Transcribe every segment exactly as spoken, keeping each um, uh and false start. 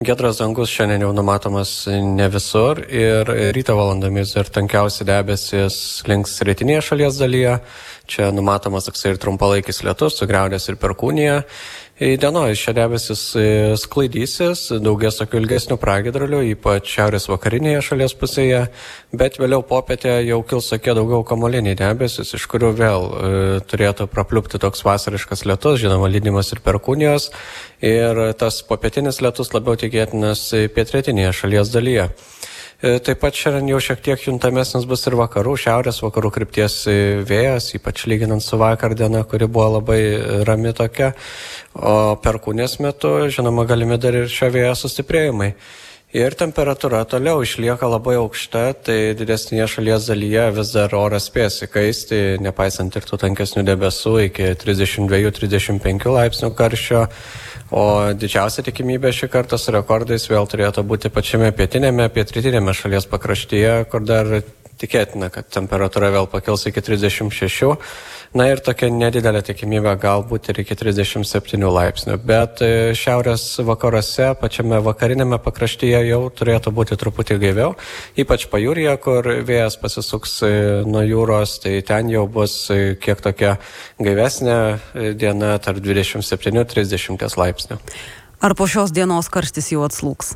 Giedras dangus šiandien jau numatomas ne visur ir ryto valandomis ir tankiausi debesis links rytinėje šalies dalyje. Čia numatomas toksai ir trumpalaikis lietus, sugriaudės ir perkūnija. Įdienojus šie debesis sklaidysis, daugės tokių ilgesnių pragiedrulių, ypač šiaurės vakarinėje šalies pusėje, bet vėliau popietę jau kils tokie daugiau kamuoliniai debesis, iš kurių vėl e, turėtų prapliupti toks vasariškas lietus, žinoma, lydimas ir perkūnijos, ir tas popietinis lietus labiau tikėtinas pietrytinėje šalies dalyje. Taip pat šiandien jau šiek tiek juntamesnis bus ir vakarų, šiaurės vakarų krypties vėjas, ypač lyginant su vakar diena, kuri buvo labai rami tokia, o perkūnės metu, žinoma, galimi dar ir šio vėjo sustiprėjimai. Ir temperatūra toliau išlieka labai aukšta, tai didesnėje šalies dalyje vis dar oras spės įkaisti, nepaisant ir tų tankesnių debesų, iki trisdešimt dviejų trisdešimt penkių laipsnių karščio. O didžiausia tikimybė šį kartą su rekordais vėl turėtų būti pačiame pietinėme, pietrytinėme šalies pakraštyje, kur dar tikėtina, kad temperatūra vėl pakils iki trisdešimt šešių. Na ir tokia nedidelė tikimybė galbūt ir iki trisdešimt septynių laipsnių. Bet šiaurės vakaruose, pačiame vakarinėme pakraštyje jau turėtų būti truputį gaiviau. Ypač pajūryje, kur vėjas pasisuks nuo jūros, tai ten jau bus kiek tokia gaivesnė diena tarp dvidešimt septynių trisdešimt laipsnių. Ar po šios dienos karštis jau atslūgs?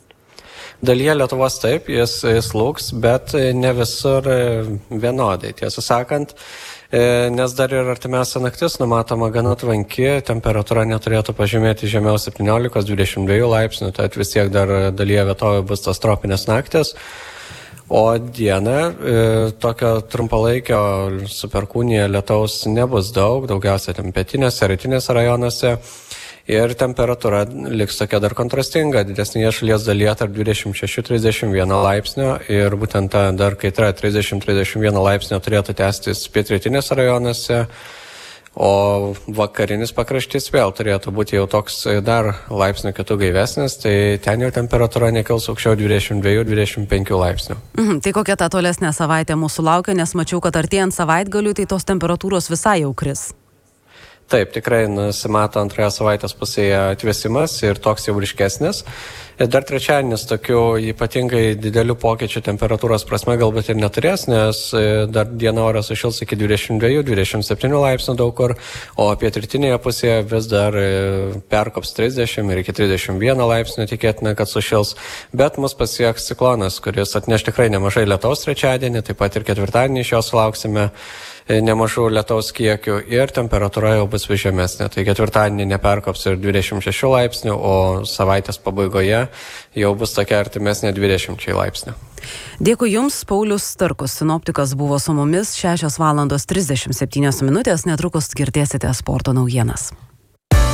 Dalyje Lietuvos taip, jis slūgs, bet ne visur vienodai, tiesą sakant. Nes dar ir artimiausia naktis numatoma gana tvanki, temperatūra neturėtų pažymėti žemiau septyniolikos dvidešimt dviejų laipsnių, tai vis tiek dar dalyje vietovių bus tas tropinės naktis. O dieną e, tokio trumpalaikio su perkūnija lietaus nebus daug, daugiausia ten pietinėse, rytinėse rajonuose. Ir temperatūra liks tokia dar kontrastinga, didesnėje šalies dalyje tarp dvidešimt šešių trisdešimt vieną laipsnio ir būtent ta dar kaitra trisdešimt trisdešimt vieną laipsnio turėtų tęstis pietrytinėse rajonuose, o vakarinis pakraštys vėl turėtų būti jau toks dar laipsnių kitų gaivesnis, tai ten jau temperatūra nekils aukščiau dvidešimt dviejų dvidešimt penkių laipsnių. Mhm, tai kokia ta tolesnė savaitė mūsų laukia, nes mačiau, kad artėjant savaitgaliui, tai tos temperatūros visai jau kris. Taip, tikrai nusimato antroje savaitės pusėje atvėsimas ir toks jau ryškesnis. Ir dar trečiadienis tokių ypatingai didelių pokyčių temperatūros prasme galbūt ir neturės, nes dar dieną oras sušils iki dvidešimt dviejų dvidešimt septynių laipsnių daug kur, o pietrytinėje pusėje vis dar perkops trisdešimt ir iki trisdešimt vieną laipsnių tikėtina, kad sušils, bet mus pasieks ciklonas, kuris atneš tikrai nemažai lietaus trečiadienį, taip pat ir ketvirtadienį iš jo sulauksime nemažų lietaus kiekių ir temperatūra jau bus vis žemesnė. Tai ketvirtadienį neperkops ir dvidešimt šešių laipsnių, o savaitės pabaigoje jau bus tokia artimesnė dvidešimt laipsnių. Dėkui Jums, Paulius Starkus, sinoptikas buvo su mumis, šešios valandos trisdešimt septynios minutės, netrukus girdėsite sporto naujienas.